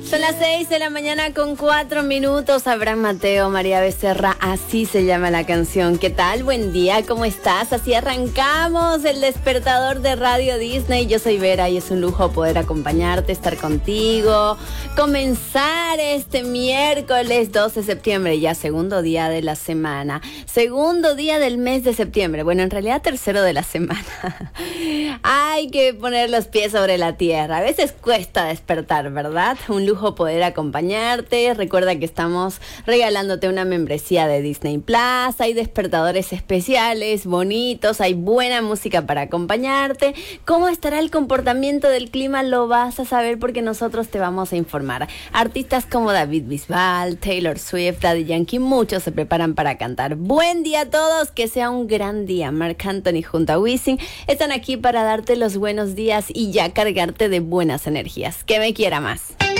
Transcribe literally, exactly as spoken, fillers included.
Son las seis de la mañana con cuatro minutos. Abraham Mateo, María Becerra, así se llama la canción. ¿Qué tal? Buen día, ¿cómo estás? Así arrancamos el despertador de Radio Disney. Yo soy Vera y es un lujo poder acompañarte, estar contigo, comenzar este miércoles doce de septiembre, ya segundo día de la semana, segundo día del mes de septiembre. Bueno, en realidad tercero de la semana. Hay que poner los pies sobre la tierra. A veces cuesta despertar, ¿verdad? Un lujo poder acompañarte. Recuerda que estamos regalándote una membresía de Disney Plus. Hay despertadores especiales, bonitos, hay buena música para acompañarte. ¿Cómo estará el comportamiento del clima? Lo vas a saber porque nosotros te vamos a informar. Artistas como David Bisbal, Taylor Swift, Daddy Yankee, muchos se preparan para cantar. Buen día a todos, que sea un gran día. Marc Anthony junto a Wisin están aquí para darte los buenos días y ya cargarte de buenas energías. Que me quiera más.